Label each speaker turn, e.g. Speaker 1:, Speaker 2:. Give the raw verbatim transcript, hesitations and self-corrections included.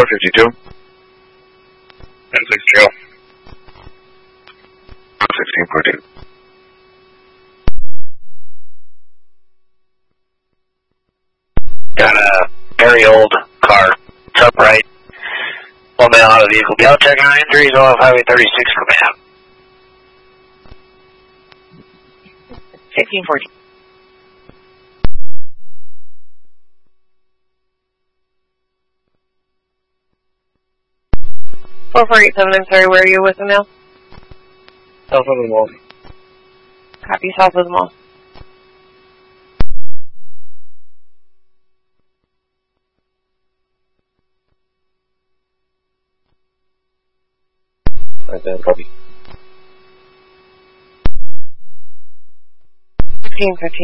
Speaker 1: fifty-two.
Speaker 2: ten six zero.
Speaker 1: sixteen fourteen.
Speaker 3: Got a very old car. It's upright. One male out of the vehicle. Be out checking on injuries off Highway thirty-six command.
Speaker 4: sixteen fourteen. four four eight seven, I'm sorry, where are you with the mail?
Speaker 2: South of the mall.
Speaker 4: Copy, south of the mall.
Speaker 2: Right there, copy.
Speaker 4: sixteen fifteen.